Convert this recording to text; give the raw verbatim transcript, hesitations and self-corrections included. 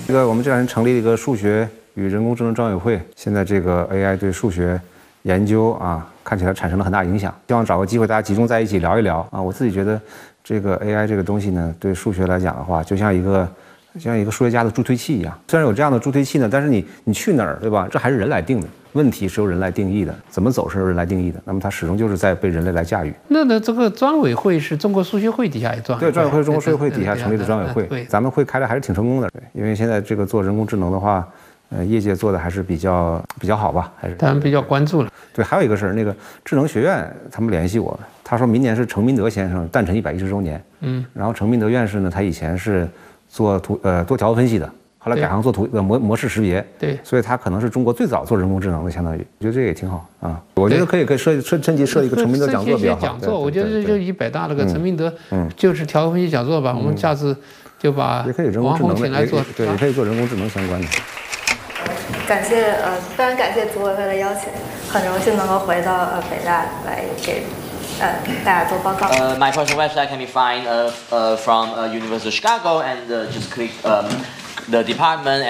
这个我们这两天成立了一个数学与人工智能专委会，现在这个 A I 对数学研究啊，看起来产生了很大影响。希望找个机会大家集中在一起聊一聊啊。我自己觉得这个 A I 这个东西呢，对数学来讲的话，就像一个像一个数学家的助推器一样。虽然有这样的助推器呢，但是你你去哪儿，对吧？这还是人来定的。问题是由人来定义的，怎么走是由人来定义的。那么它始终就是在被人类来驾驭。 那呢，这个专委会是中国数学会底下一专委会？ 对，专委会是中国数学会底下成立的专委会。 对， 咱们会开的还是挺成功的。对，因为现在这个做人工智能的话，呃，业界做的还是比较比较好吧，还是他们比较关注了。 对，还有一个事儿，那个智能学院他们联系我，他说明年是程明德先生诞辰一百一十周年。嗯，然后程明德院士呢，他以前是做图呃多条分析的。后来改行做图呃模模式识别， 对， 所以他可能是中国最早做人工智能的，相当于，我觉得这个也挺好啊。我觉得可以可以设设趁机设一个程明德讲座比较好。 讲座，我觉得就以北大那个程明德，嗯，就是条件分析讲座吧。我们下次就把也可以人工智能请来做， 对，也可以做人工智能相关的。 感谢呃，非常感谢组委会的邀请，很荣幸能够回到呃北大来给呃大家做报告。 Uh, my personal website can be found uh, uh, from uh, University of Chicago, and uh, just click um, the department.